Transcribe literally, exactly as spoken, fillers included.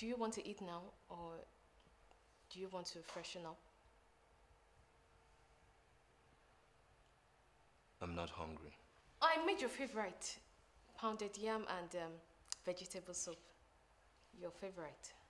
do you want to eat now or do you want to freshen up? I'm not hungry. I made your favorite. Pounded yam and um, vegetable soup. Your favorite.